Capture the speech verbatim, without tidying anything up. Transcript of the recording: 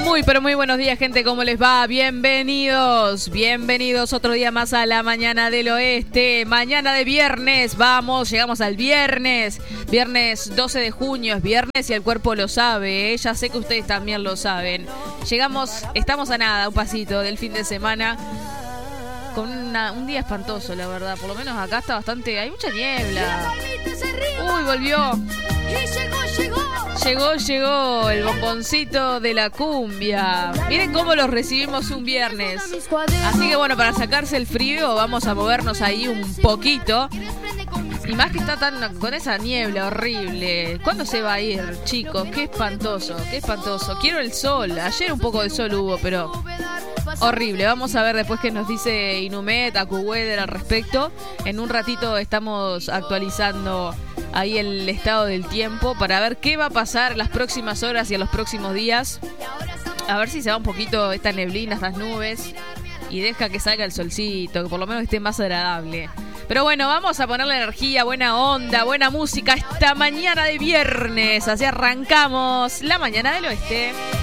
Muy, pero muy buenos días, gente. ¿Cómo les va? Bienvenidos, bienvenidos otro día más a la Mañana del Oeste. Mañana de viernes, vamos, llegamos al viernes. Viernes doce de junio es viernes y el cuerpo lo sabe, ¿eh? Ya sé que ustedes también lo saben. Llegamos, estamos a nada, un pasito del fin de semana. Con una, un día espantoso, la verdad. Por lo menos acá está bastante... Hay mucha niebla. Uy, volvió. Llegó, llegó el bomboncito de la cumbia. Miren cómo los recibimos un viernes. Así que bueno, para sacarse el frío vamos a movernos ahí un poquito. Y más que está tan con esa niebla horrible. ¿Cuándo se va a ir, chicos? Qué espantoso, qué espantoso. Quiero el sol. Ayer un poco de sol hubo, pero... horrible. Vamos a ver después qué nos dice Inumet, AccuWeather al respecto. En un ratito estamos actualizando ahí el estado del tiempo para ver qué va a pasar en las próximas horas y en los próximos días. A ver si se va un poquito esta neblina, estas nubes, y deja que salga el solcito, que por lo menos esté más agradable. Pero bueno, vamos a ponerle energía, buena onda, buena música esta mañana de viernes. Así arrancamos la Mañana del Oeste.